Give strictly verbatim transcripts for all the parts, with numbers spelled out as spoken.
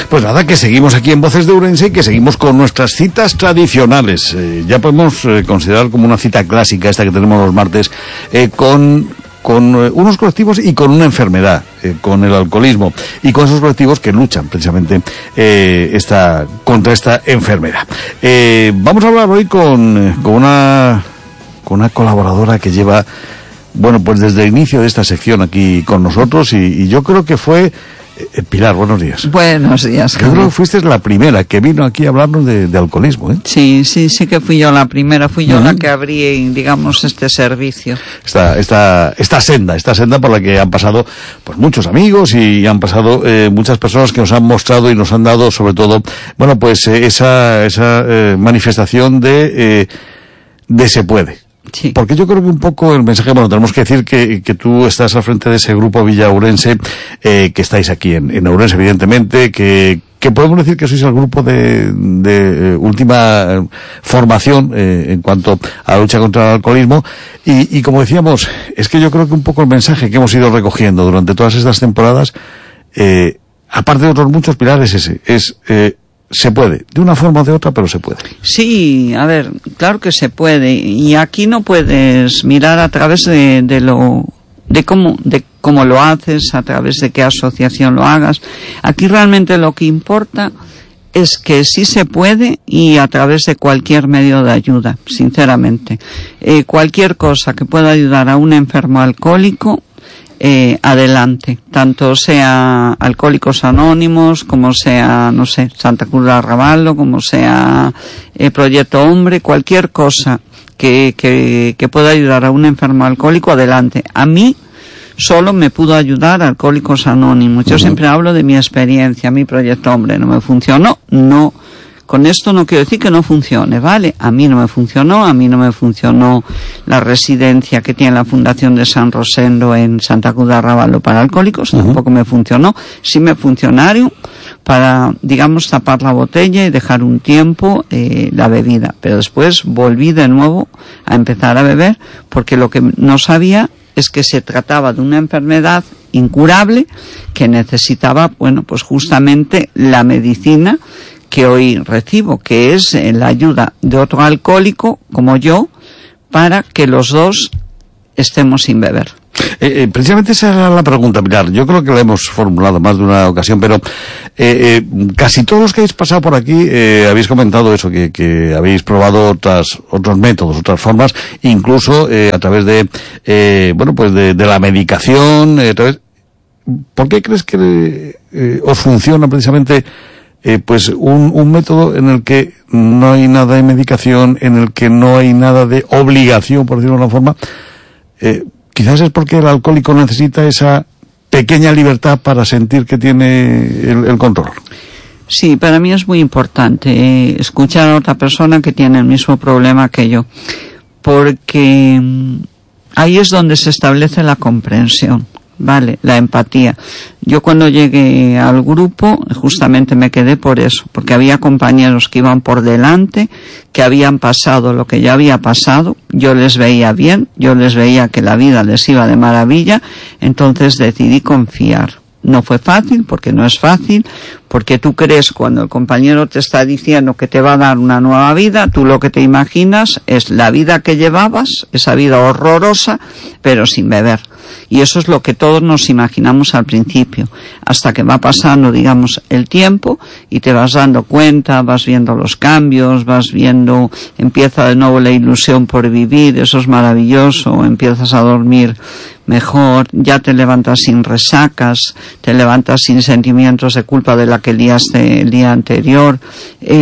Pues nada, que seguimos aquí en Voces de Ourense y que seguimos con nuestras citas tradicionales. Eh, ya podemos eh, considerar como una cita clásica esta que tenemos los martes, eh, con, con eh, unos colectivos y con una enfermedad, eh, con el alcoholismo, y con esos colectivos que luchan precisamente eh, esta, contra esta enfermedad. Eh, vamos a hablar hoy con, con una, con una colaboradora que lleva, bueno, pues desde el inicio de esta sección aquí con nosotros, y, y yo creo que fue... Eh, Pilar, buenos días. Buenos días. Yo creo que fuiste la primera que vino aquí a hablarnos de, de alcoholismo, ¿eh? Sí, sí, sí que fui yo la primera, fui yo uh-huh. la que abrí, digamos, este servicio. Esta, esta, esta senda, esta senda por la que han pasado, pues, muchos amigos y han pasado eh, muchas personas que nos han mostrado y nos han dado, sobre todo, bueno, pues eh, esa, esa eh, manifestación de, eh, de se puede. Sí. Porque yo creo que un poco el mensaje, bueno, tenemos que decir que, que tú estás al frente de ese grupo Villa Ourense, eh, que estáis aquí en, en Ourense, evidentemente, que, que podemos decir que sois el grupo de, de eh, última formación eh, en cuanto a la lucha contra el alcoholismo. Y, y como decíamos, es que yo creo que un poco el mensaje que hemos ido recogiendo durante todas estas temporadas, eh, aparte de otros muchos pilares, ese, es, eh, se puede, de una forma o de otra, pero se puede. Sí, a ver, claro que se puede, y aquí no puedes mirar a través de, de lo, de cómo, de cómo lo haces, a través de qué asociación lo hagas. Aquí realmente lo que importa es que sí se puede, y a través de cualquier medio de ayuda, sinceramente. Eh, cualquier cosa que pueda ayudar a un enfermo alcohólico, Eh, adelante, tanto sea Alcohólicos Anónimos, como sea, no sé, Santa Cruz de Arrabalo, como sea eh, Proyecto Hombre, cualquier cosa que, que, que pueda ayudar a un enfermo alcohólico, adelante. A mí solo me pudo ayudar Alcohólicos Anónimos. Yo uh-huh. siempre hablo de mi experiencia. Mi Proyecto Hombre no me funcionó, no. Con esto no quiero decir que no funcione, ¿vale? A mí no me funcionó, a mí no me funcionó la residencia que tiene la Fundación de San Rosendo en Santa Cruz de Arrabalo para alcohólicos, uh-huh. tampoco me funcionó. Sí me funcionaron para, digamos, tapar la botella y dejar un tiempo eh, la bebida. Pero después volví de nuevo a empezar a beber, porque lo que no sabía es que se trataba de una enfermedad incurable que necesitaba, bueno, pues justamente la medicina que hoy recibo, que es la ayuda de otro alcohólico como yo, para que los dos estemos sin beber. Eh, eh, precisamente esa era la pregunta, Pilar. Yo creo que la hemos formulado más de una ocasión, pero eh, eh, casi todos los que habéis pasado por aquí eh, habéis comentado eso, que, que habéis probado otras, otros métodos, otras formas, incluso eh, a través de, eh, bueno, pues de, de la medicación. Eh, a través... ¿Por qué crees que eh, os funciona precisamente Eh, pues un, un método en el que no hay nada de medicación, en el que no hay nada de obligación, por decirlo de alguna forma? Eh, quizás es porque el alcohólico necesita esa pequeña libertad para sentir que tiene el, el control. Sí, para mí es muy importante eh, escuchar a otra persona que tiene el mismo problema que yo, porque ahí es donde se establece la comprensión. Vale, la empatía. Yo cuando llegué al grupo justamente me quedé por eso, porque había compañeros que iban por delante, que habían pasado lo que ya había pasado, yo les veía bien, yo les veía que la vida les iba de maravilla, entonces decidí confiar. No fue fácil, porque no es fácil, porque tú crees cuando el compañero te está diciendo que te va a dar una nueva vida, tú lo que te imaginas es la vida que llevabas, esa vida horrorosa, pero sin beber. Y eso es lo que todos nos imaginamos al principio, hasta que va pasando, digamos, el tiempo y te vas dando cuenta, vas viendo los cambios, vas viendo, empieza de nuevo la ilusión por vivir, eso es maravilloso, empiezas a dormir mejor, ya te levantas sin resacas, te levantas sin sentimientos de culpa de la que liaste el día anterior, eh,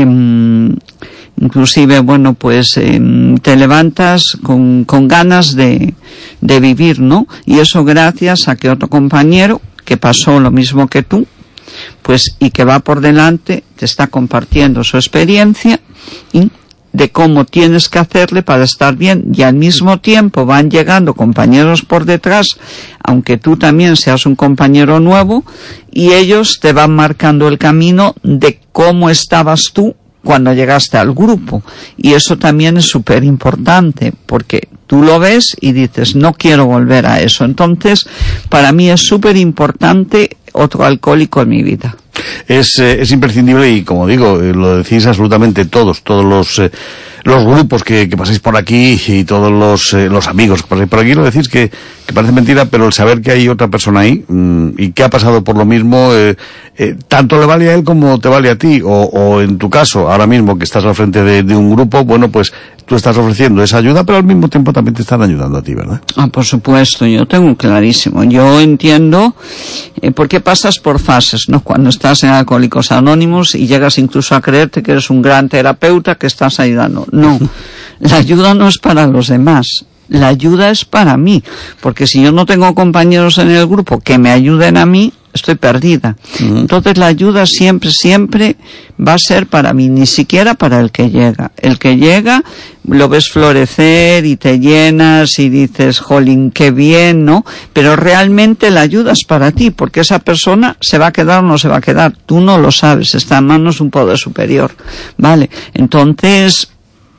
inclusive, bueno, pues eh, te levantas con, con ganas de, de vivir, ¿no? Y eso gracias a que otro compañero que pasó lo mismo que tú, pues, y que va por delante, te está compartiendo su experiencia y de cómo tienes que hacerle para estar bien, y al mismo tiempo van llegando compañeros por detrás, aunque tú también seas un compañero nuevo, y ellos te van marcando el camino de cómo estabas tú cuando llegaste al grupo. Y eso también es súper importante, porque tú lo ves y dices, no quiero volver a eso. Entonces, para mí es súper importante otro alcohólico en mi vida. Es, eh, es imprescindible y, como digo, eh, lo decís absolutamente todos, todos los eh, los grupos que, que pasáis por aquí y todos los eh, los amigos que pasáis por aquí, lo decís que, que parece mentira, pero el saber que hay otra persona ahí mmm, y que ha pasado por lo mismo, eh, eh, tanto le vale a él como te vale a ti, o, o en tu caso, ahora mismo que estás al frente de, de un grupo, bueno, pues tú estás ofreciendo esa ayuda, pero al mismo tiempo también te están ayudando a ti, ¿verdad? Ah, por supuesto, yo tengo clarísimo. Yo entiendo eh, por qué pasas por fases, ¿no? Cuando estás en Alcohólicos Anónimos y llegas incluso a creerte que eres un gran terapeuta que estás ayudando. No, la ayuda no es para los demás. La ayuda es para mí, porque si yo no tengo compañeros en el grupo que me ayuden a mí, estoy perdida. Uh-huh. Entonces la ayuda siempre, siempre va a ser para mí, ni siquiera para el que llega. El que llega lo ves florecer y te llenas y dices, jolín, qué bien, ¿no? Pero realmente la ayuda es para ti, porque esa persona se va a quedar o no se va a quedar. Tú no lo sabes, está en manos de un poder superior, ¿vale? Entonces,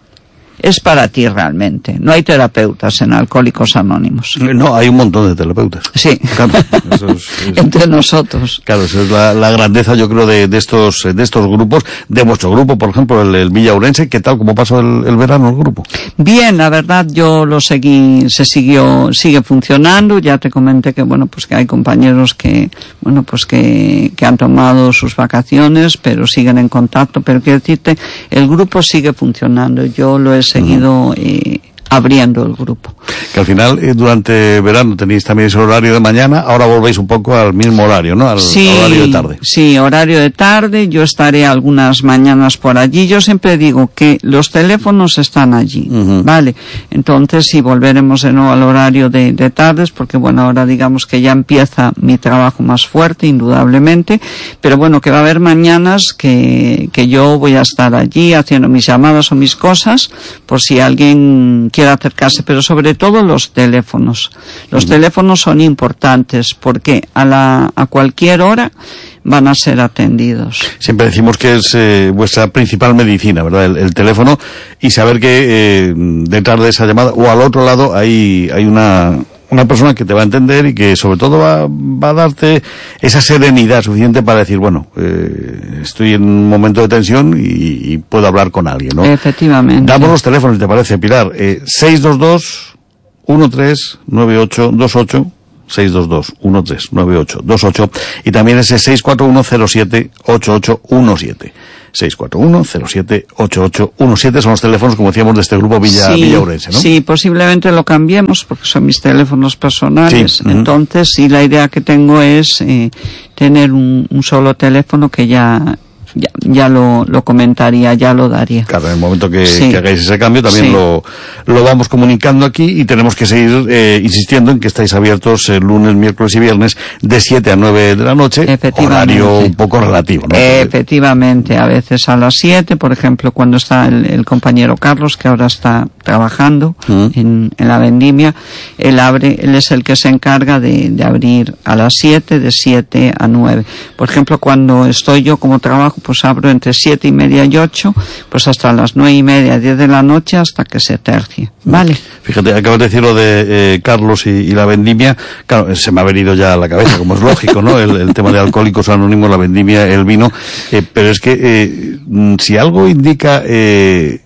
es para ti realmente. No hay terapeutas en Alcohólicos Anónimos. No, hay un montón de terapeutas. Sí. Claro, eso es, es, entre nosotros. Claro, esa es la, la grandeza, yo creo, de, de estos de estos grupos, de vuestro grupo, por ejemplo, el, el Villaurense. ¿Qué tal? ¿Cómo pasó el, el verano el grupo? Bien, la verdad, yo lo seguí, se siguió, sigue funcionando. Ya te comenté que, bueno, pues que hay compañeros que, bueno, pues que, que han tomado sus vacaciones, pero siguen en contacto. Pero quiero decirte, el grupo sigue funcionando. Yo lo he seguido eh, abriendo el grupo. Que al final, eh, durante verano tenéis también ese horario de mañana, ahora volvéis un poco al mismo horario, ¿no? Al sí, horario de tarde. Sí, horario de tarde, yo estaré algunas mañanas por allí. Yo siempre digo que los teléfonos están allí, uh-huh. ¿vale? Entonces, sí, volveremos de nuevo al horario de, de tardes, porque bueno, ahora digamos que ya empieza mi trabajo más fuerte, indudablemente, pero bueno, que va a haber mañanas que, que yo voy a estar allí haciendo mis llamadas o mis cosas, por si alguien quiere acercarse, pero sobre todo los teléfonos. Los uh-huh. teléfonos son importantes porque a la a cualquier hora van a ser atendidos. Siempre decimos que es eh, vuestra principal medicina, ¿verdad? El, el teléfono, y saber que eh, detrás de esa llamada o al otro lado hay hay una una persona que te va a entender y que sobre todo va, va a darte esa serenidad suficiente para decir, bueno, eh, estoy en un momento de tensión y, y puedo hablar con alguien, ¿no? Efectivamente. Damos los teléfonos, ¿te parece, Pilar? Eh, seis dos dos, uno tres, nueve ocho dos ocho, seis dos dos, uno tres, nueve ocho dos ocho, y también ese seis cuatro uno cero siete, ocho ocho uno siete. seis cuatro uno cero siete ocho ocho uno siete son los teléfonos, como decíamos, de este grupo Villa, sí, Villaurense, ¿no? Sí, posiblemente lo cambiemos porque son mis teléfonos personales. Sí. Entonces, sí, la idea que tengo es eh, tener un, un solo teléfono que ya ya, ya lo, lo comentaría, ya lo daría. Claro, en el momento que, sí. que hagáis ese cambio también sí. lo, lo vamos comunicando aquí, y tenemos que seguir eh, insistiendo en que estáis abiertos el lunes, miércoles y viernes de siete a nueve de la noche, horario un poco relativo, ¿no? Efectivamente, a veces a las siete, por ejemplo, cuando está el, el compañero Carlos, que ahora está trabajando mm. en, en la vendimia, él abre, él es el que se encarga de, de abrir a las siete, de siete a nueve. Por ejemplo, cuando estoy yo como trabajo, pues abro entre siete y media y ocho, pues hasta las nueve y media, diez de la noche, hasta que se tercie, ¿vale? Fíjate, acabas de decir lo de eh, Carlos y, y la vendimia. Claro, se me ha venido ya a la cabeza, como es lógico, ¿no? El, el tema de Alcohólicos Anónimos, la vendimia, el vino, eh, pero es que eh, si algo indica, eh,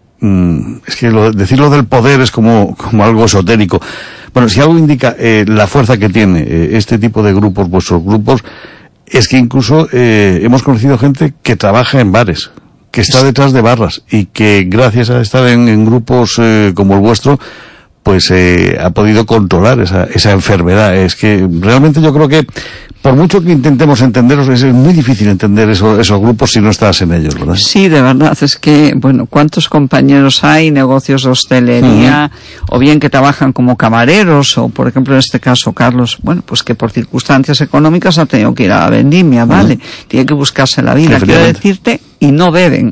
es que lo, decirlo del poder es como, como algo esotérico. Bueno, si algo indica eh, la fuerza que tiene eh, este tipo de grupos, vuestros grupos, es que incluso eh, hemos conocido gente que trabaja en bares, que está detrás de barras, y que gracias a estar en, en grupos eh, como el vuestro, pues eh, ha podido controlar esa, esa enfermedad. Es que realmente yo creo que por mucho que intentemos entenderos, es muy difícil entender eso, esos grupos si no estás en ellos, ¿verdad? Sí, de verdad, es que, bueno, ¿cuántos compañeros hay, negocios de hostelería, uh-huh. o bien que trabajan como camareros, o por ejemplo en este caso Carlos, bueno, pues que por circunstancias económicas ha tenido que ir a la vendimia, ¿vale? Uh-huh. Tiene que buscarse la vida, quiero decirte, y no beben.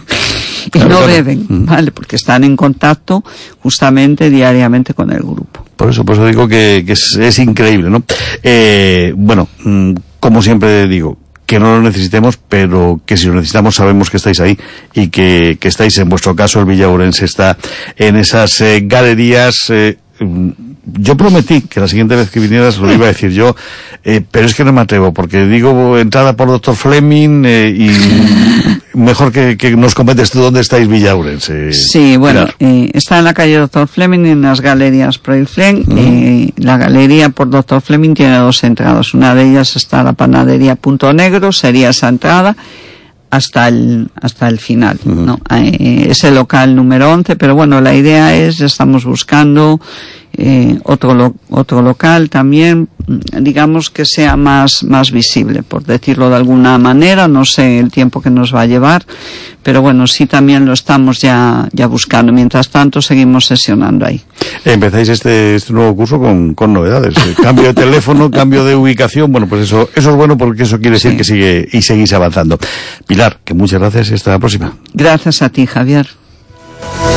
y claro, no claro. beben, uh-huh. ¿vale? Porque están en contacto justamente diariamente con el grupo. Por eso, por eso digo que, que es, es increíble, ¿no? Eh, bueno, mmm, como siempre digo, que no lo necesitemos, pero que si lo necesitamos sabemos que estáis ahí, y que, que estáis, en vuestro caso, el Villaurense está en esas eh, galerías, eh, yo prometí que la siguiente vez que vinieras lo iba a decir yo, eh, pero es que no me atrevo, porque digo entrada por doctor Fleming eh, y mejor que, que nos comentes tú dónde estáis Villaurense. Eh, sí, bueno, eh, está en la calle doctor Fleming, en las galerías Proiflen. Uh-huh. eh, la galería por doctor Fleming tiene dos entradas, una de ellas está la panadería Punto Negro, sería esa entrada hasta el hasta el final, uh-huh. ¿no? Eh, es el local número once, pero bueno, la idea es, estamos buscando eh, otro lo, otro local también, digamos que sea más más visible, por decirlo de alguna manera. No sé el tiempo que nos va a llevar, pero bueno, sí, también lo estamos ya ya buscando. Mientras tanto seguimos sesionando ahí. Empezáis este este nuevo curso con con novedades, cambio de teléfono, cambio de ubicación. Bueno, pues eso eso es bueno, porque eso quiere decir sí. que sigue y seguís avanzando. Pilar, que muchas gracias y hasta la próxima. Gracias a ti, Javier.